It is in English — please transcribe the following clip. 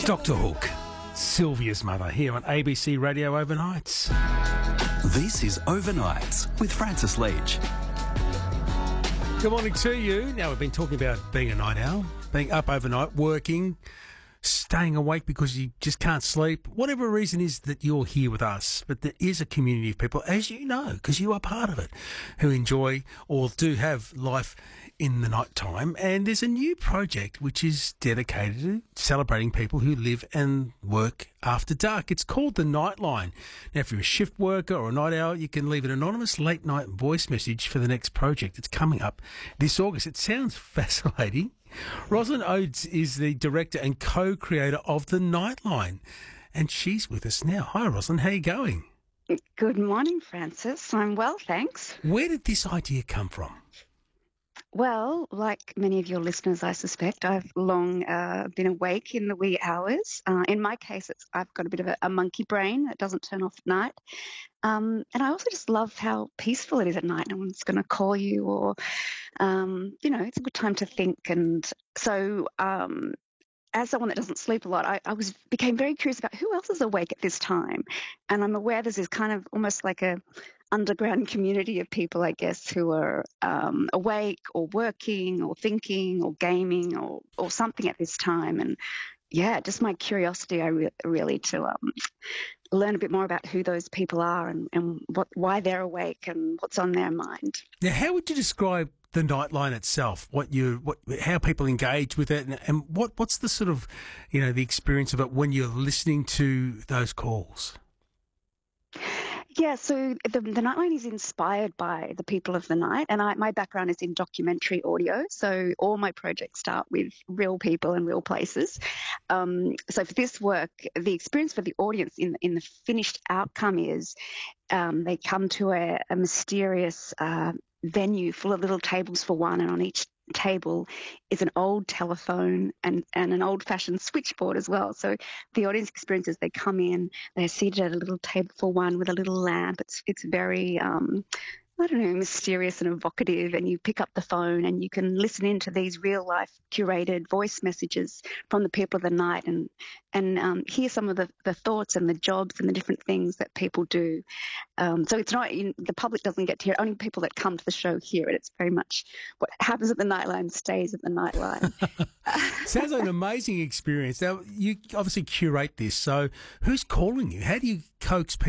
Dr. Hook, Sylvia's mother, here on ABC Radio Overnights. This is Overnights with Francis Leach. Good morning to you. Now, we've been talking about being a night owl, being up overnight, working, staying awake because you just can't sleep, whatever reason is that you're here with us. But there is a community of people, as you know, because you are part of it, who enjoy or do have life in the night time. And there's a new project which is dedicated to celebrating people who live and work after dark. It's called the Nightline. Now, if you're a shift worker or a night owl, you can leave an anonymous late night voice message for the next project. It's coming up this August. It sounds fascinating. Rosalind Oates is the director and co-creator of the Nightline, and she's with us now. Hi, Rosalind. How are you going? Good morning, Francis. I'm well, thanks. Where did this idea come from? Well, like many of your listeners, I suspect, I've long been awake in the wee hours. In my case, I've got a bit of a monkey brain that doesn't turn off at night. And I also just love how peaceful it is at night. No one's going to call you or, it's a good time to think. And so as someone that doesn't sleep a lot, I became very curious about who else is awake at this time. And I'm aware this is kind of almost like a underground community of people, I guess, who are awake or working or thinking or gaming or something at this time. And yeah, just my curiosity, really to learn a bit more about who those people are and why they're awake and what's on their mind. Now, how would you describe the Nightline itself? How people engage with it, and what's the sort of, the experience of it when you're listening to those calls? Yeah, so the Nightline is inspired by the people of the night, and my background is in documentary audio, so all my projects start with real people and real places. So for this work, the experience for the audience in the finished outcome is they come to a mysterious venue full of little tables for one, and on each table is an old telephone and an old-fashioned switchboard as well. So the audience experiences, they come in, they're seated at a little table for one with a little lamp. It's very mysterious and evocative, and you pick up the phone and you can listen into these real-life curated voice messages from the people of the night and hear some of the thoughts and the jobs and the different things that people do. So it's not, the public doesn't get to hear it. Only people that come to the show hear it. It's very much what happens at the Nightline stays at the Nightline. Sounds like an amazing experience. Now, you obviously curate this, so who's calling you? How do you coax people